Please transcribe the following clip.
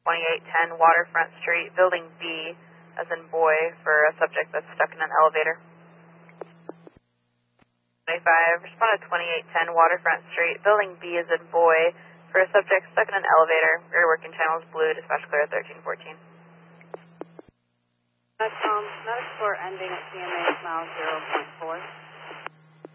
2810 Waterfront Street, Building B, as in boy, for a subject that's stuck in an elevator. 25, respond to 2810 Waterfront Street, Building B, as in boy, for a subject stuck in an elevator. Rear working channel is blue, dispatch clear at 1314. Medic score ending at CMA mile 0.4.